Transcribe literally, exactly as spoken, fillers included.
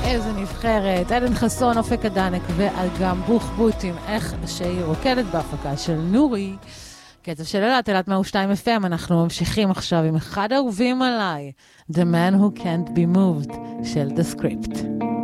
איזה נבחרת, עדן חסון, אופק הדנק ואגם בוחבוטים, איך שהיא רוקדת בהפקה של נורי. קצב של אלת, אלת מאה ושתיים אף אם, אנחנו ממשיכים עכשיו עם אחד האהובים עליי, The Man Who Can't Be Moved של The Script.